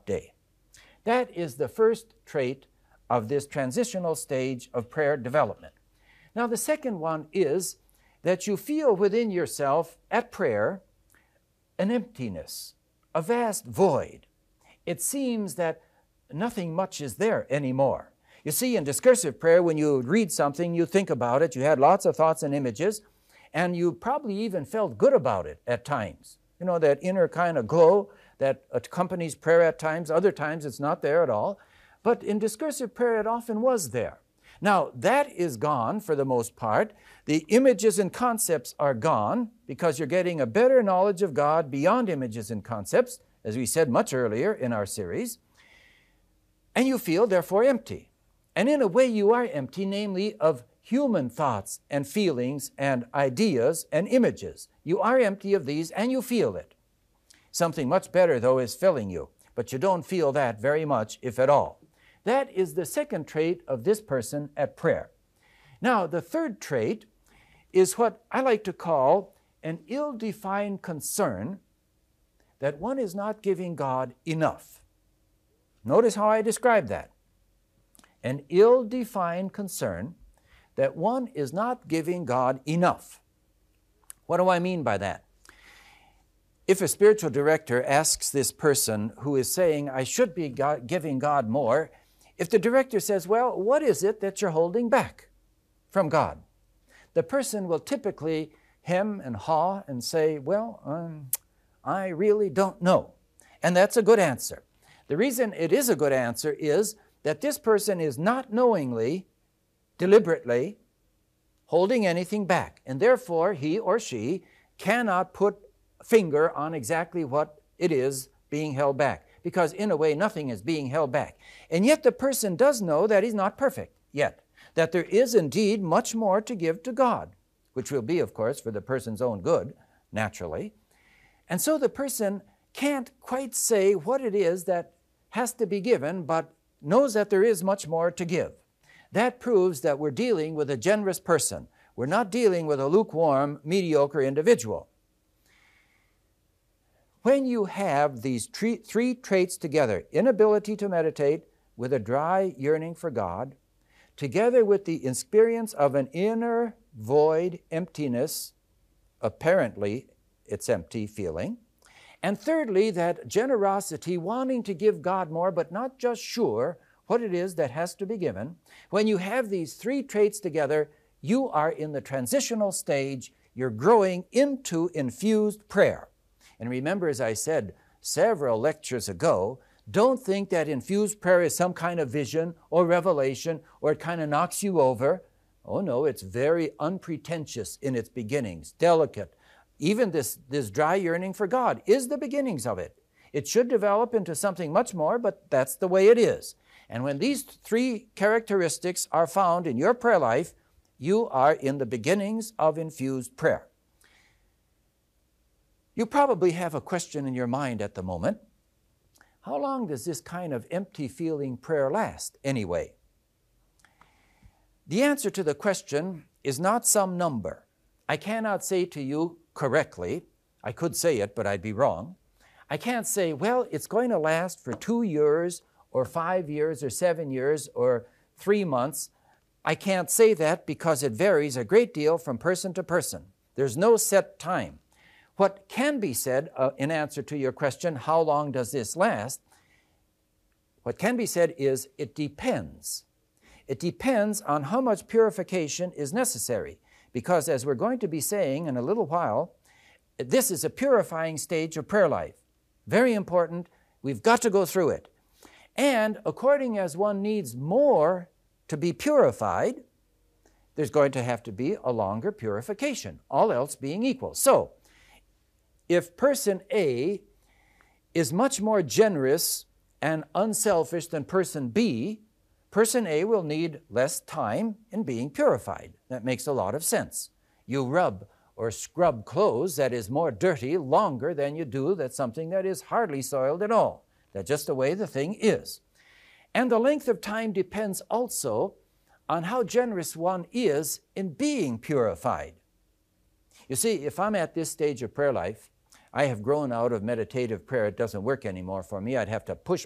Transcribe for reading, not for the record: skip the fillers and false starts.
day. That is the first trait of this transitional stage of prayer development. Now, the second one is that you feel within yourself at prayer an emptiness, a vast void. It seems that nothing much is there anymore. You see, in discursive prayer, when you read something, you think about it, you had lots of thoughts and images, and you probably even felt good about it at times. You know, that inner kind of glow that accompanies prayer at times. Other times it's not there at all. But in discursive prayer, it often was there. Now, that is gone for the most part. The images and concepts are gone because you're getting a better knowledge of God beyond images and concepts, as we said much earlier in our series. And you feel, therefore, empty. And in a way, you are empty, namely of human thoughts and feelings and ideas and images. You are empty of these and you feel it. Something much better, though, is filling you, but you don't feel that very much, if at all. That is the second trait of this person at prayer. Now, the third trait is what I like to call an ill-defined concern that one is not giving God enough. Notice how I describe that. An ill-defined concern that one is not giving God enough. What do I mean by that? If a spiritual director asks this person who is saying, I should be giving God more, if the director says, well, what is it that you're holding back from God? The person will typically hem and haw and say, well, I really don't know. And that's a good answer. The reason it is a good answer is that this person is not knowingly, deliberately holding anything back. And therefore, he or she cannot put a finger on exactly what it is being held back. Because in a way, nothing is being held back. And yet the person does know that he's not perfect yet. That there is indeed much more to give to God, which will be, of course, for the person's own good, naturally. And so the person can't quite say what it is that has to be given, but knows that there is much more to give. That proves that we're dealing with a generous person. We're not dealing with a lukewarm, mediocre individual. When you have these three traits together, inability to meditate with a dry yearning for God, together with the experience of an inner void, emptiness, apparently it's empty feeling, and thirdly, that generosity, wanting to give God more, but not just sure what it is that has to be given. When you have these three traits together, you are in the transitional stage. You're growing into infused prayer. And remember, as I said several lectures ago, don't think that infused prayer is some kind of vision or revelation or it kind of knocks you over. Oh no, it's very unpretentious in its beginnings, delicate. Even this dry yearning for God is the beginnings of it. It should develop into something much more, but that's the way it is. And when these three characteristics are found in your prayer life, you are in the beginnings of infused prayer. You probably have a question in your mind at the moment. How long does this kind of empty feeling prayer last anyway? The answer to the question is not some number. I cannot say to you correctly, I could say it, but I'd be wrong. I can't say, well, it's going to last for 2 years or 5 years or 7 years or 3 months. I can't say that because it varies a great deal from person to person. There's no set time. What can be said in answer to your question, how long does this last? What can be said is it depends. It depends on how much purification is necessary. Because as we're going to be saying in a little while, this is a purifying stage of prayer life. Very important. We've got to go through it. And according as one needs more to be purified, there's going to have to be a longer purification, all else being equal. So, if person A is much more generous and unselfish than person B, person A will need less time in being purified. That makes a lot of sense. You rub or scrub clothes that is more dirty longer than you do that's something that is hardly soiled at all. That's just the way the thing is. And the length of time depends also on how generous one is in being purified. You see, if I'm at this stage of prayer life, I have grown out of meditative prayer. It doesn't work anymore for me. I'd have to push